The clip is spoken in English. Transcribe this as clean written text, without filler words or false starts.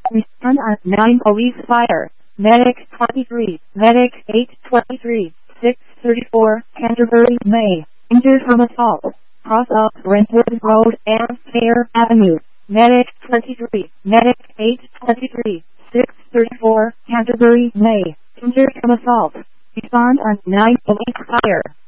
Respond on 9 police fire. Medic 23, Medic 823, 634, Canterbury, May. Injured from assault. Cross up Brentwood Road and Fair Avenue. Medic 23, Medic 823, 634, Canterbury, May. Injured from assault. Respond on 9 police fire.